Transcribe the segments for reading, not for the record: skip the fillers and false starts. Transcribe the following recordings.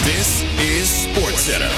This is SportsCenter.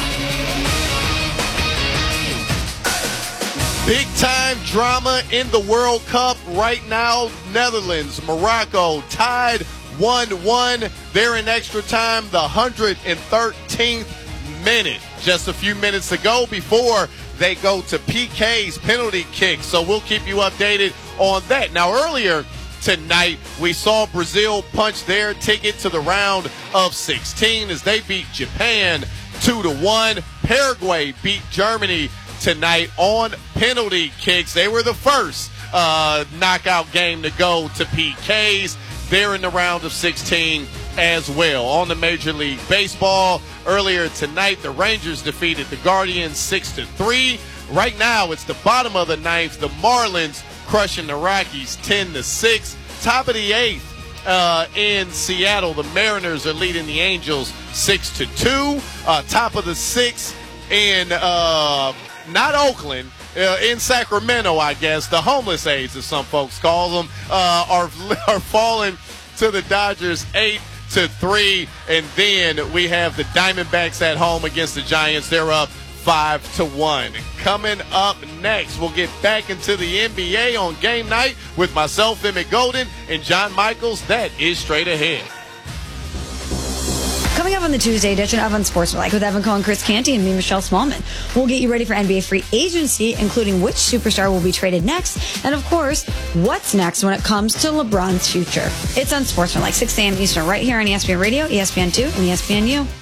Big time drama in the World Cup right now. Netherlands, Morocco tied 1-1. They're in extra time, the 113th minute. Just a few minutes ago before they go to PK's penalty kick. So we'll keep you updated on that. Now, earlier tonight, we saw Brazil punch their ticket to the round of 16 as they beat Japan 2-1. Paraguay beat Germany tonight on penalty kicks. They were the first knockout game to go to PKs. They're in the round of 16 as well. On the Major League Baseball, earlier tonight, the Rangers defeated the Guardians 6-3. Right now, it's the bottom of the ninth. The Marlins crushing the Rockies 10-6. Top of the eighth in Seattle, the Mariners are leading the Angels 6-2. Top of the sixth in not Oakland, in Sacramento, I guess. The homeless aides, as some folks call them, are falling to the Dodgers 8-3. And then we have the Diamondbacks at home against the Giants. They're up 5-1. Coming up next, we'll get back into the NBA on game night with myself, Emmett Golden, and John Michaels. That is straight ahead. Coming up on the Tuesday edition of Unsportsmanlike with Evan Cohen, Chris Canty, and me, Michelle Smallman. We'll get you ready for NBA free agency, including which superstar will be traded next, and of course, what's next when it comes to LeBron's future. It's Unsportsmanlike, 6 a.m. Eastern, right here on ESPN Radio, ESPN2, and ESPNU.